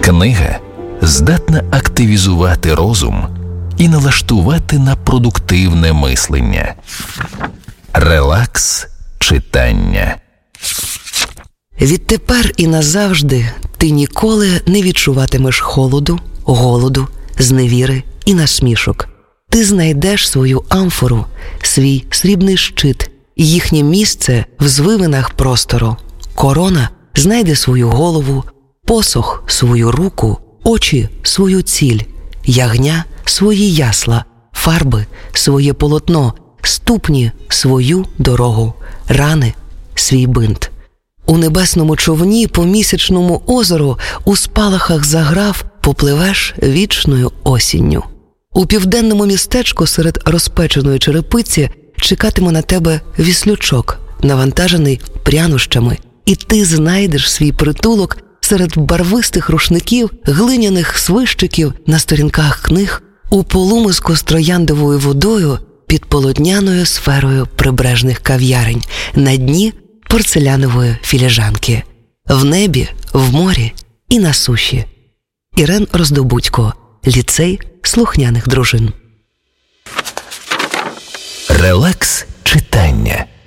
Книга здатна активізувати розум і налаштувати на продуктивне мислення. Релакс читання. Відтепер і назавжди ти ніколи не відчуватимеш холоду, голоду, зневіри і насмішок. Ти знайдеш свою амфору, свій срібний щит і їхнє місце в звивинах простору. Корона знайде свою голову, посох – свою руку, очі – свою ціль, ягня – свої ясла, фарби – своє полотно, ступні – свою дорогу, рани – свій бинт. У небесному човні по місячному озеру у спалахах заграв попливеш вічною осінню. У південному містечку серед розпеченої черепиці чекатиме на тебе віслючок, навантажений прянощами, і ти знайдеш свій притулок серед барвистих рушників, глиняних свищиків на сторінках книг, у полумиску з трояндовою водою під полотняною сферою прибережних кав'ярень, на дні порцелянової філіжанки, в небі, в морі і на суші. Ірен Роздобудько, Ліцей слухняних дружин. Релакс читання.